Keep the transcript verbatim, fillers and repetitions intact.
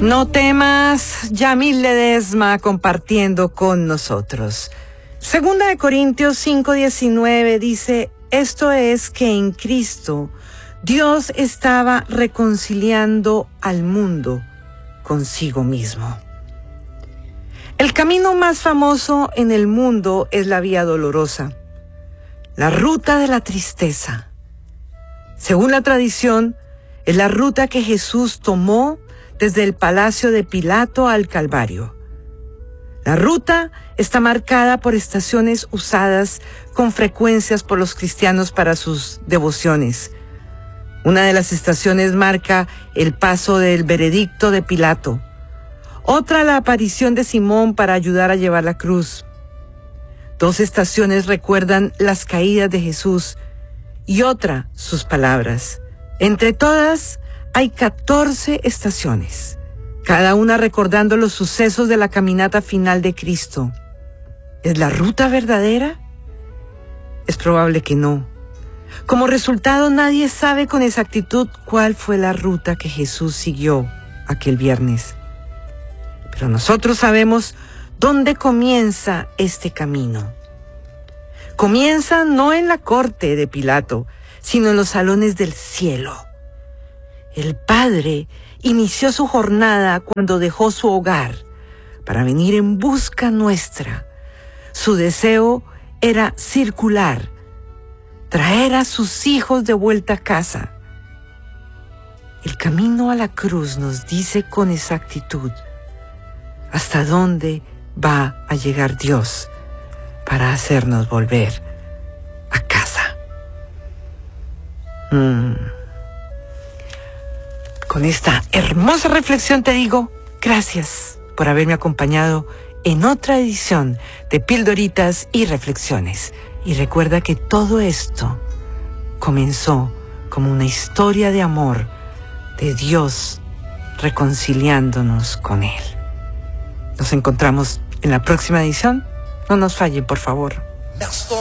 No temas, Yamil Ledesma compartiendo con nosotros. Segunda de Corintios cinco diecinueve dice, esto es que en Cristo Dios estaba reconciliando al mundo consigo mismo. El camino más famoso en el mundo es la vía dolorosa, la ruta de la tristeza. Según la tradición, es la ruta que Jesús tomó desde el palacio de Pilato al Calvario. La ruta está marcada por estaciones usadas con frecuencias por los cristianos para sus devociones. Una de las estaciones marca el paso del veredicto de Pilato. Otra, la aparición de Simón para ayudar a llevar la cruz. Dos estaciones recuerdan las caídas de Jesús y otra, sus palabras. Entre todas, hay catorce estaciones, cada una recordando los sucesos de la caminata final de Cristo. ¿Es la ruta verdadera? Es probable que no. Como resultado, nadie sabe con exactitud cuál fue la ruta que Jesús siguió aquel viernes. Pero nosotros sabemos dónde comienza este camino. Comienza no en la corte de Pilato, sino en los salones del cielo. El Padre inició su jornada cuando dejó su hogar para venir en busca nuestra. Su deseo era circular, traer a sus hijos de vuelta a casa. El camino a la cruz nos dice con exactitud hasta dónde va a llegar Dios para hacernos volver a casa. Mm. Con esta hermosa reflexión te digo gracias por haberme acompañado en otra edición de Pildoritas y Reflexiones. Y recuerda que todo esto comenzó como una historia de amor de Dios reconciliándonos con Él. Nos encontramos en la próxima edición. No nos fallen, por favor.